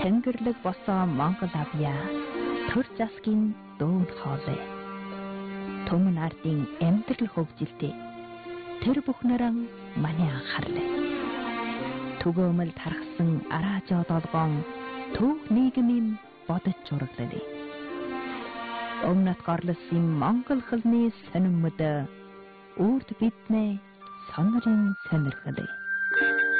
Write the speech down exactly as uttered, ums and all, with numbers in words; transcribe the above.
Тэнгэрлэг босоо Монгол авьяа төр засгийн дөөнд хоолой. Түмэн ардын амьдрал хөгжилтэй. Тэр бүхнэрэн маний анхаарлаа. Түгөөмөл тархсан араажоо долгоон төв нийгмийн бодож зураглалаа. Өмнөд горлосын Монгол хөлний сонин мөдө үрд биднээ сонирын сонирхлээ.